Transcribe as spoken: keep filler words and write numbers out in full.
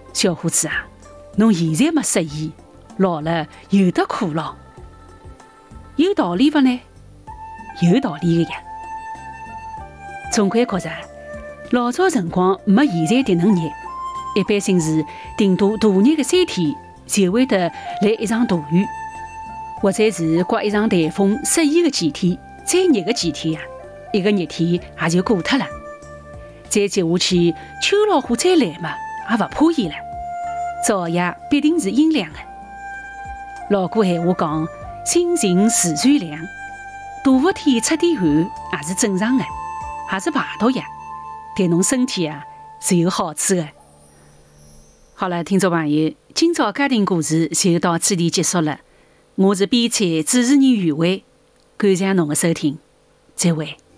小伙子啊，侬现在没适意，老了有得苦劳。有道理不呢？有道理的呀。总归觉着，老早辰光没现在迭能热，一般性是顶多大热个三天就会得来一场大雨，或者是刮一场台风适宜个几天，再热个几天呀、啊，一个热天也就过脱了。再接下去，秋老虎再来嘛，也勿怕伊了。早夜必定是阴凉的。老古闲话讲，心静自然凉。大伏天出点汗也是正常的，也是排毒呀，对侬身体啊是有好处的。好了，听众朋友，今朝家庭故事就到此地结束了。我是编采主持人余伟，感谢侬的收听，再会。